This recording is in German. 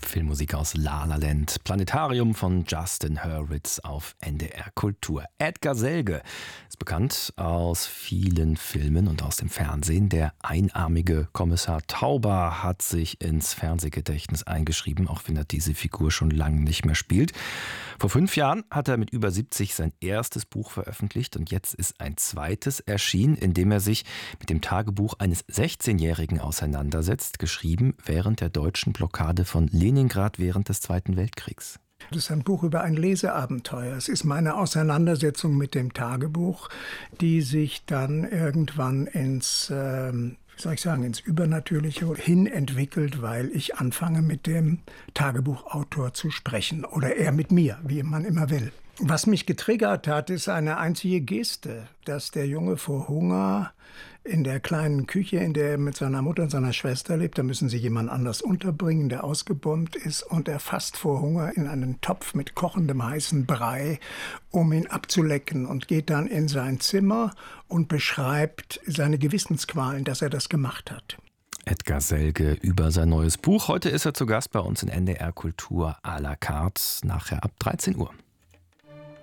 Filmmusik aus La La Land. Planetarium von Justin Hurwitz auf NDR Kultur. Edgar Selge ist bekannt aus vielen Filmen und aus dem Fernsehen. Der einarmige Kommissar Tauber hat sich ins Fernsehgedächtnis eingeschrieben, auch wenn er diese Figur schon lange nicht mehr spielt. Vor 5 Jahren hat er mit über 70 sein erstes Buch veröffentlicht und jetzt ist ein zweites erschienen, in dem er sich mit dem Tagebuch eines 16-Jährigen auseinandersetzt, geschrieben während der deutschen Blockade von Leningrad während des Zweiten Weltkriegs. Das ist ein Buch über ein Leseabenteuer. Es ist meine Auseinandersetzung mit dem Tagebuch, die sich dann irgendwann ins Übernatürliche hin entwickelt, weil ich anfange, mit dem Tagebuchautor zu sprechen. Oder er mit mir, wie man immer will. Was mich getriggert hat, ist eine einzige Geste, dass der Junge vor Hunger in der kleinen Küche, in der er mit seiner Mutter und seiner Schwester lebt, da müssen sie jemand anders unterbringen, der ausgebombt ist, und er fasst vor Hunger in einen Topf mit kochendem heißen Brei, um ihn abzulecken, und geht dann in sein Zimmer und beschreibt seine Gewissensqualen, dass er das gemacht hat. Edgar Selge über sein neues Buch. Heute ist er zu Gast bei uns in NDR Kultur à la carte, nachher ab 13 Uhr.